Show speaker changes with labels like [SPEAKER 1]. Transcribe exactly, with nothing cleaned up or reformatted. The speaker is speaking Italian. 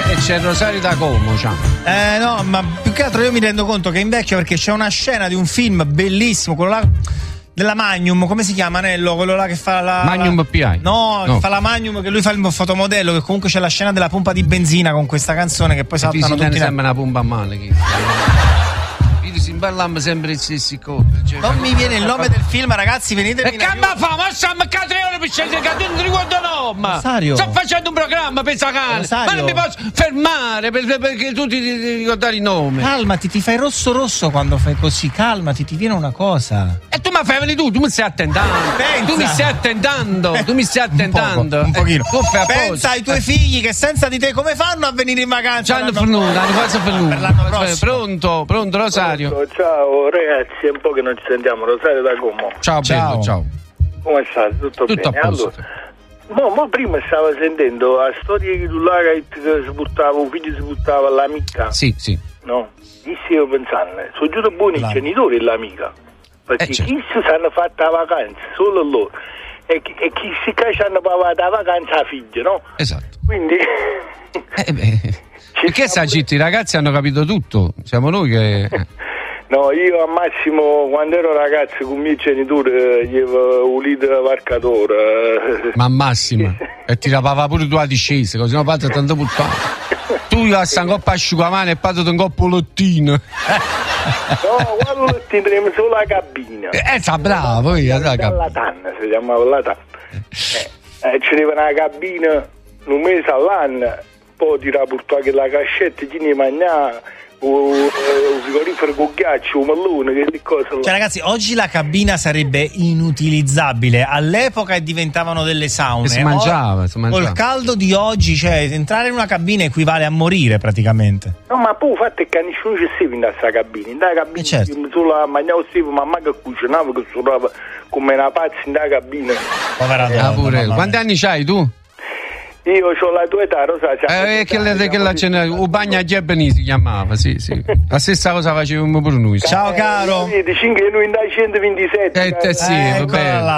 [SPEAKER 1] e c'è Rosario da Como, ciao.
[SPEAKER 2] Eh no, ma più che altro io mi rendo conto che invecchio perché c'è una scena di un film bellissimo, quello là della Magnum, come si chiama Nello? Quello là che fa la
[SPEAKER 1] Magnum
[SPEAKER 2] la...
[SPEAKER 1] P I.
[SPEAKER 2] No,
[SPEAKER 1] no,
[SPEAKER 2] che fa la Magnum, che lui fa il fotomodello, che comunque c'è la scena della pompa di benzina con questa canzone che poi saltano tutti.
[SPEAKER 1] Mi sembra una pompa a mano. Che... si parliamo sempre le stesse cose. Cioè,
[SPEAKER 2] non mi viene il nome del film, ragazzi, venite.
[SPEAKER 1] E che ma fa? Ma stiamo a tre ore per scegliere che tu non ti ricordo nome.
[SPEAKER 2] Rosario.
[SPEAKER 1] Sto facendo un programma per sta cane.
[SPEAKER 2] Rosario.
[SPEAKER 1] Ma non mi posso fermare perché, perché tu ti devi ricordare il nome.
[SPEAKER 2] Calmati, ti fai rosso rosso quando fai così, calmati, ti viene una cosa.
[SPEAKER 1] E tu mi fai venire tu, tu mi stai attendando.
[SPEAKER 2] Pensa.
[SPEAKER 1] Tu mi stai attendando, tu mi stai attendando.
[SPEAKER 2] Un, poco, un pochino.
[SPEAKER 1] Eh, tu fai
[SPEAKER 2] pensa ai tuoi figli che senza di te come fanno a venire in vacanza?
[SPEAKER 1] Ci hanno venuto, hanno quasi venuto. Pronto, pronto Rosario.
[SPEAKER 3] Pronto, ciao ragazzi, è un po' che non ci sentiamo. Rosario da Como.
[SPEAKER 1] Ciao, ciao. Bello, ciao.
[SPEAKER 3] Come state? Tutto,
[SPEAKER 1] Tutto
[SPEAKER 3] bene?
[SPEAKER 1] a posto.
[SPEAKER 3] Allora, mo, mo prima stavo sentendo la storia che tu là che si buttava, un figlio si buttava all'amica.
[SPEAKER 1] Sì, sì.
[SPEAKER 3] No? Chi stavo pensando? Sono giusto buoni i genitori e l'amica. Perché
[SPEAKER 1] eh, certo.
[SPEAKER 3] chi si hanno fatto la vacanza, solo loro. E chi, e chi si ci hanno pagato la vacanza a figlia, no?
[SPEAKER 1] Esatto.
[SPEAKER 3] Quindi...
[SPEAKER 1] eh, beh. Perché sta zitti? I ragazzi hanno capito tutto. Siamo noi che...
[SPEAKER 3] No, io al massimo quando ero ragazzo con i miei genitori gli avevo ulito il varcatore.
[SPEAKER 1] Ma massima. E ti rapava pure tu a discesa, così non fate tanto puttana. Tu io a San Coppa asciugamano e poi un coppo lottino.
[SPEAKER 3] No, quando lottino teniamo solo la cabina.
[SPEAKER 1] Eh, sta bravo, poi la
[SPEAKER 3] cabina. La tanna, si chiamava la tanna. Eh, eh, c'era una cabina un mese all'anno, poi ti rapportava la cascetta, chi ne mangiava. Un frigorifero con ghiaccio, un mellone, che cosa.
[SPEAKER 2] Cioè ragazzi, oggi la cabina sarebbe inutilizzabile. All'epoca diventavano delle saune.
[SPEAKER 1] Si mangiava,
[SPEAKER 2] o,
[SPEAKER 1] si mangiava.
[SPEAKER 2] Col caldo di oggi, cioè entrare in una cabina equivale a morire praticamente.
[SPEAKER 3] No, ma poi il fatto è che nessuno ci stava in questa cabina. In questa cabina,
[SPEAKER 2] eh certo.
[SPEAKER 3] solo a mangiare stavo, mamma che cucinava, che suonava come una pazza in questa cabina.
[SPEAKER 2] Povera
[SPEAKER 1] eh, pure. Quanti anni c'hai tu?
[SPEAKER 3] Io ho la tua età, Rosario.
[SPEAKER 1] Eh, che la, che la cena, o bagna Gebeni si chiamava, sì, sì. La stessa cosa facevamo pure noi.
[SPEAKER 2] Ciao caro.
[SPEAKER 3] Dici che noi in centoventisette.
[SPEAKER 1] Eh, eh sì, va bene.